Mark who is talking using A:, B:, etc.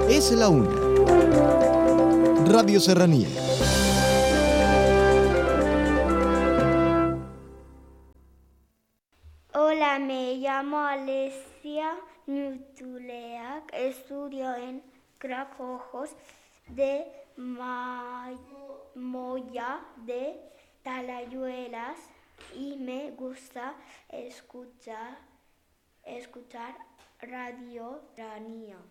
A: Es la una. Radio Serranía.
B: Hola, me llamo Alessia Nutuleak, estudio en Cracojos de Moya de Talayuelas y me gusta escuchar Radio Serranía.